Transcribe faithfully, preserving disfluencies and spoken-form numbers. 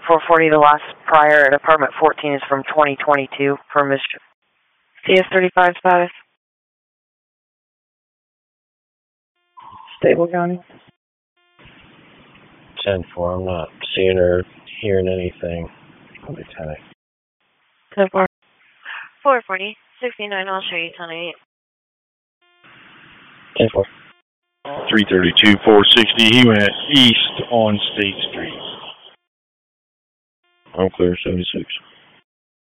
four forty, the last prior at apartment fourteen is from twenty twenty-two for mischief. C S thirty-five status. Stable County. ten four, I'm not seeing or hearing anything. Lieutenant. ten four. four forty, sixty-nine, I'll show you tonight. ten four. three thirty-two, four sixty, he went east on State Street. I'm clear, seventy-six.